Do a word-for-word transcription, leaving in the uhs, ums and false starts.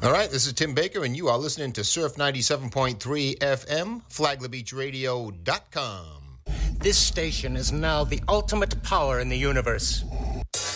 All right, this is Tim Baker, and you are listening to Surf ninety-seven point three F M, flagler beach radio dot com. This station is now the ultimate power in the universe.